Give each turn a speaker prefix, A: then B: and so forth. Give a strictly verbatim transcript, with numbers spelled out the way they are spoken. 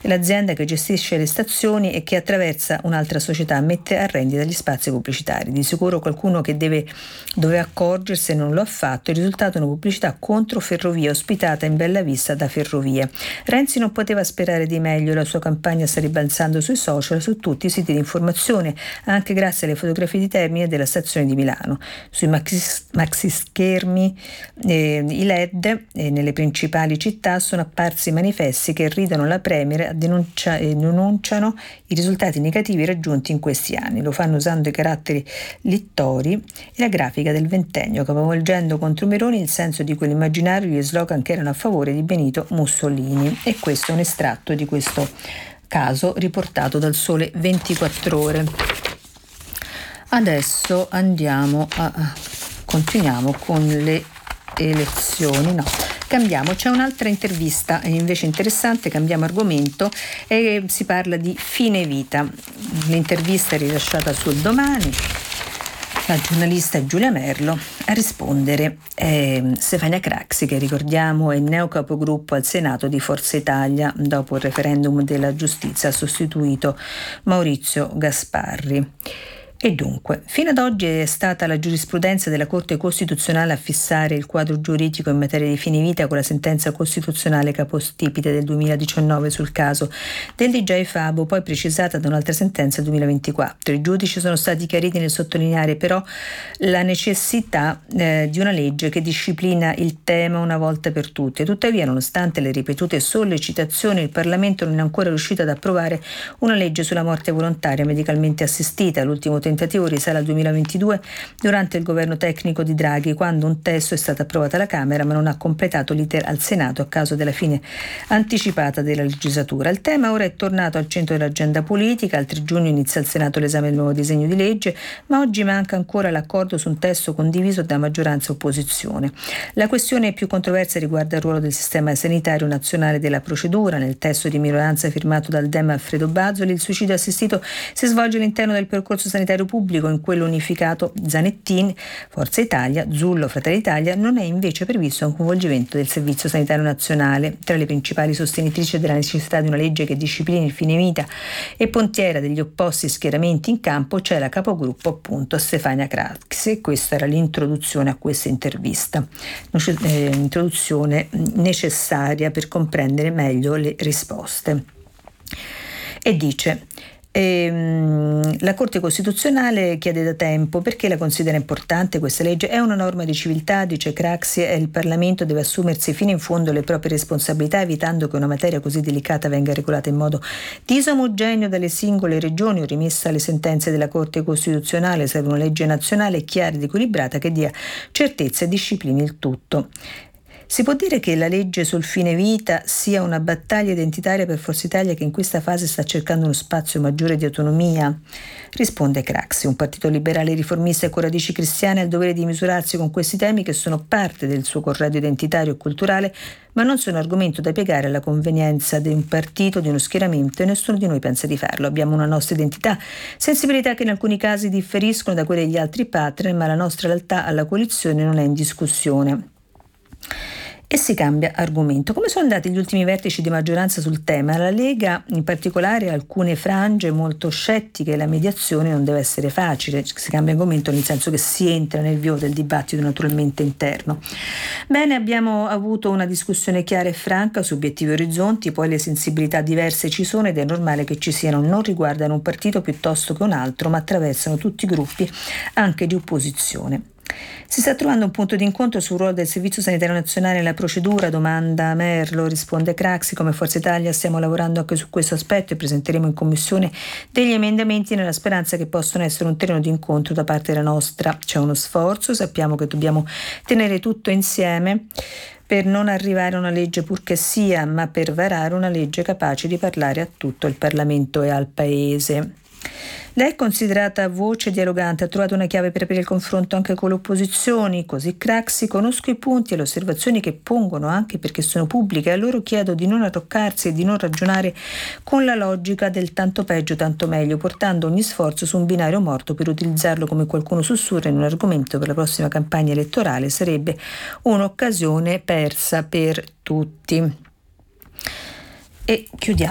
A: l'azienda che gestisce le stazioni e che attraversa un'altra società mette a rendita gli spazi pubblicitari. Di sicuro qualcuno che deve, doveva accorgersene non lo ha fatto. Il risultato è una pubblicità contro Ferrovie ospitata in bella vista da Ferrovie. Renzi non poteva sperare di meglio, la sua campagna sta ribalzando sui social, su tutti i siti di informazione, anche grazie alle fotografie di Termine della stazione di Milano. Sui maxi, maxi schermi, eh, i L E D eh, nelle principali città sono apparsi manifesti che ridono la Premier, denuncia, eh, denunciano i risultati negativi raggiunti in questi anni. Lo fanno usando i caratteri littori e la grafica del ventennio, capovolgendo contro Meroni il senso di quell'immaginario e gli slogan che erano a favore di Benito Mussolini. E questo è un estratto di questo caso riportato dal Sole ventiquattro Ore. Adesso andiamo a continuiamo con le elezioni. No, cambiamo, c'è un'altra intervista invece interessante, cambiamo argomento e si parla di fine vita. L'intervista è rilasciata sul Domani. La giornalista Giulia Merlo a rispondere è Stefania Craxi, che ricordiamo è neocapogruppo al Senato di Forza Italia. Dopo il referendum della giustizia ha sostituito Maurizio Gasparri. E dunque, fino ad oggi è stata la giurisprudenza della Corte Costituzionale a fissare il quadro giuridico in materia di fine vita con la sentenza costituzionale capostipite del duemiladiciannove sul caso del D J Fabo, poi precisata da un'altra sentenza del duemilaventiquattro. I giudici sono stati chiariti nel sottolineare però la necessità eh, di una legge che disciplina il tema una volta per tutte. Tuttavia, nonostante le ripetute sollecitazioni, il Parlamento non è ancora riuscito ad approvare una legge sulla morte volontaria medicalmente assistita. L'ultimo tentativo risale al duemilaventidue durante il governo tecnico di Draghi, quando un testo è stato approvato alla Camera ma non ha completato l'iter al Senato a causa della fine anticipata della legislatura. Il tema ora è tornato al centro dell'agenda politica. Al tre giugno inizia al Senato l'esame del nuovo disegno di legge, ma oggi manca ancora l'accordo su un testo condiviso da maggioranza e opposizione. La questione più controversa riguarda il ruolo del sistema sanitario nazionale della procedura. Nel testo di minoranza firmato dal Dem Alfredo Bazzoli, il suicidio assistito si svolge all'interno del percorso sanitario pubblico. In quello unificato Zanettin, Forza Italia, Zullo, Fratelli d'Italia, non è invece previsto un coinvolgimento del Servizio Sanitario Nazionale. Tra le principali sostenitrici della necessità di una legge che disciplini il fine vita e pontiera degli opposti schieramenti in campo c'è la capogruppo appunto Stefania Craxi. Questa era l'introduzione a questa intervista, eh, introduzione necessaria per comprendere meglio le risposte. E dice: Ehm, la Corte Costituzionale chiede da tempo perché la considera importante questa legge. È una norma di civiltà, dice Craxi, e il Parlamento deve assumersi fino in fondo le proprie responsabilità, evitando che una materia così delicata venga regolata in modo disomogeneo dalle singole regioni o rimessa alle sentenze della Corte Costituzionale. Serve una legge nazionale chiara ed equilibrata che dia certezza e disciplini il tutto. Si può dire che la legge sul fine vita sia una battaglia identitaria per Forza Italia, che in questa fase sta cercando uno spazio maggiore di autonomia? Risponde Craxi: un partito liberale riformista e con radici cristiane ha il dovere di misurarsi con questi temi che sono parte del suo corredo identitario e culturale, ma non sono argomento da piegare alla convenienza di un partito, di uno schieramento, e nessuno di noi pensa di farlo. Abbiamo una nostra identità, sensibilità che in alcuni casi differiscono da quelle degli altri partner, ma la nostra lealtà alla coalizione non è in discussione. E si cambia argomento. Come sono andati gli ultimi vertici di maggioranza sul tema? La Lega, in particolare, ha alcune frange molto scettiche. La mediazione non deve essere facile. Si cambia argomento nel senso che si entra nel vivo del dibattito naturalmente interno. Bene, abbiamo avuto una discussione chiara e franca su obiettivi e orizzonti, poi le sensibilità diverse ci sono ed è normale che ci siano, non riguardano un partito piuttosto che un altro, ma attraversano tutti i gruppi anche di opposizione. Si sta trovando un punto di incontro sul ruolo del Servizio Sanitario Nazionale nella procedura, domanda Merlo. Risponde Craxi: come Forza Italia stiamo lavorando anche su questo aspetto e presenteremo in commissione degli emendamenti nella speranza che possano essere un terreno di incontro da parte della nostra. C'è uno sforzo, sappiamo che dobbiamo tenere tutto insieme per non arrivare a una legge purché sia, ma per varare una legge capace di parlare a tutto il Parlamento e al Paese. Lei è considerata voce dialogante, ha trovato una chiave per aprire il confronto anche con le opposizioni, così Craxi: conosco i punti e le osservazioni che pongono anche perché sono pubbliche, e a loro chiedo di non arroccarsi e di non ragionare con la logica del tanto peggio tanto meglio, portando ogni sforzo su un binario morto per utilizzarlo, come qualcuno sussurra, in un argomento per la prossima campagna elettorale. Sarebbe un'occasione persa per tutti. E chiudiamo